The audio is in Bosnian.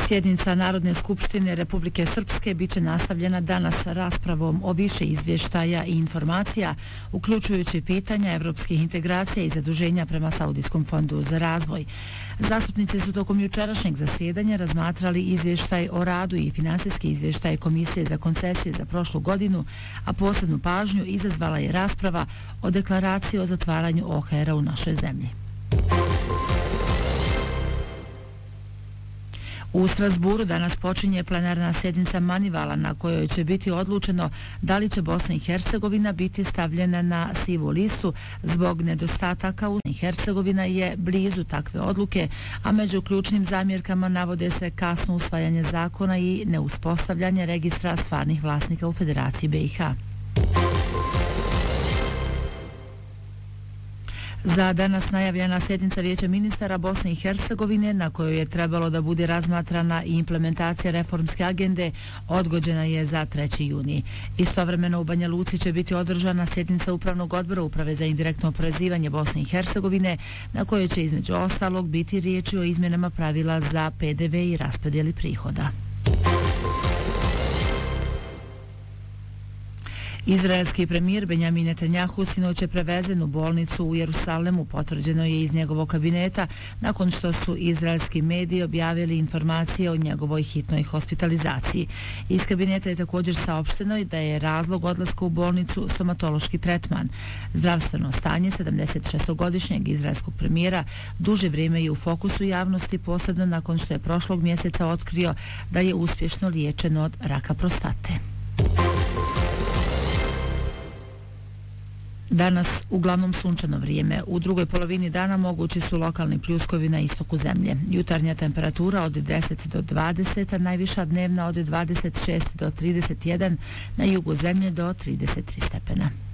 Sjednica Narodne skupštine Republike Srpske biće nastavljena danas raspravom o više izvještaja i informacija, uključujući pitanja evropskih integracija i zaduženja prema Saudijskom fondu za razvoj. Zastupnici su tokom jučerašnjeg zasjedanja razmatrali izvještaj o radu i finansijski izvještaj Komisije za koncesije za prošlu godinu, a posebnu pažnju izazvala je rasprava o deklaraciji o zatvaranju OHR-a u našoj zemlji. U Strasburu danas počinje plenarna sjednica Manivala na kojoj će biti odlučeno da li će Bosna i Hercegovina biti stavljena na sivu listu zbog nedostataka. Bosna i Hercegovina je blizu takve odluke, a među ključnim zamjerkama navode se kasno usvajanje zakona i neuspostavljanje registra stvarnih vlasnika u Federaciji BiH. Za danas najavljena sjednica Vijeća ministara Bosne i Hercegovine, na kojoj je trebalo da bude razmatrana i implementacija reformske agende, odgođena je za 3. juni. Istovremeno u Banja Luci će biti održana sjednica Upravnog odbora Uprave za indirektno oporezivanje Bosne i Hercegovine, na kojoj će između ostalog biti riječi o izmjenama pravila za PDV i raspodjeli prihoda. Izraelski premijer Benjamin Netanjahu sinoć je prevezen u bolnicu u Jerusalemu, potvrđeno je iz njegovog kabineta, nakon što su izraelski mediji objavili informacije o njegovoj hitnoj hospitalizaciji. Iz kabineta je također saopšteno da je razlog odlaska u bolnicu stomatološki tretman. Zdravstveno stanje 76-godišnjeg izraelskog premijera duže vrijeme je u fokusu javnosti, posebno nakon što je prošlog mjeseca otkrio da je uspješno liječen od raka prostate. Danas uglavnom sunčano vrijeme. U drugoj polovini dana mogući su lokalni pljuskovi na istoku zemlje. Jutarnja temperatura od 10 do 20, a najviša dnevna od 26 do 31, na jugu zemlje do 33 stepena.